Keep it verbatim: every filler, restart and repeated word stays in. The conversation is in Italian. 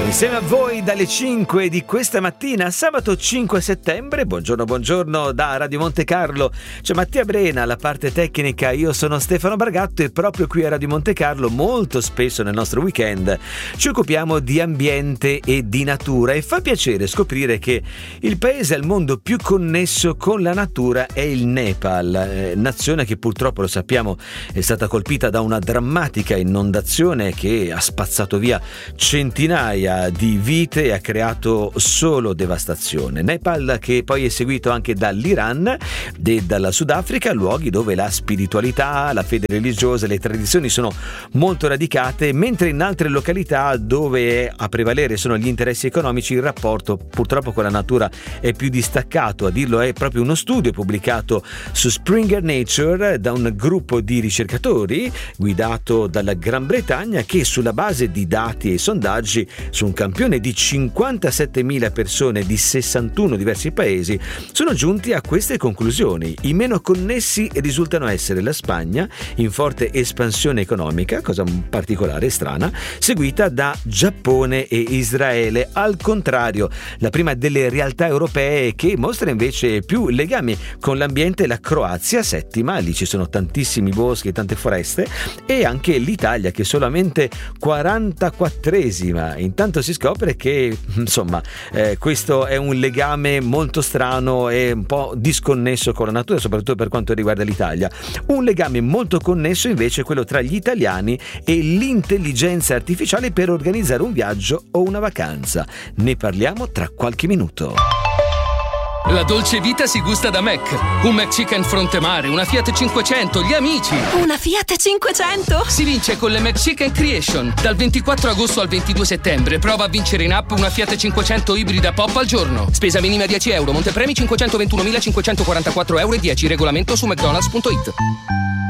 Insieme a voi dalle cinque di questa mattina, sabato cinque settembre. Buongiorno, buongiorno da Radio Monte Carlo. C'è Mattia Brena alla parte tecnica, io sono Stefano Bargatto e proprio qui a Radio Monte Carlo, molto spesso nel nostro weekend, ci occupiamo di ambiente e di natura e fa piacere scoprire che il paese al mondo più connesso con la natura è il Nepal, eh, nazione che purtroppo, lo sappiamo, è stata colpita da una drammatica inondazione che ha spazzato via centinaia di vite e ha creato solo devastazione. Nepal che poi è seguito anche dall'Iran e dalla Sudafrica, luoghi dove la spiritualità, la fede religiosa e le tradizioni sono molto radicate, mentre in altre località dove a prevalere sono gli interessi economici il rapporto purtroppo con la natura è più distaccato. A dirlo è proprio uno studio pubblicato su Springer Nature da un gruppo di ricercatori guidato dalla Gran Bretagna che sulla base di dati e sondaggi su un campione di cinquantasettemila persone di sessantuno diversi paesi sono giunti a queste conclusioni. I meno connessi risultano essere la Spagna, in forte espansione economica, cosa particolare e strana, seguita da Giappone e Israele. Al contrario, la prima delle realtà europee che mostra invece più legami con l'ambiente è la Croazia, settima, lì ci sono tantissimi boschi e tante foreste, e anche l'Italia che è solamente quarantaquattresima. Intanto si scopre che insomma eh, questo è un legame molto strano e un po' disconnesso con la natura, soprattutto per quanto riguarda l'Italia. Un legame molto connesso invece è quello tra gli italiani e l'intelligenza artificiale per organizzare un viaggio o una vacanza. Ne parliamo tra qualche minuto. La dolce vita si gusta da Mac. Un McChicken fronte mare, una Fiat cinquecento, gli amici. Una Fiat cinquecento? Si vince con le McChicken Creation. Dal ventiquattro agosto al ventidue settembre prova a vincere in app una Fiat cinquecento ibrida pop al giorno. Spesa minima dieci euro, montepremi cinquecentoventunomilacinquecentoquarantaquattro euro e dieci. Regolamento su mcdonalds punto it.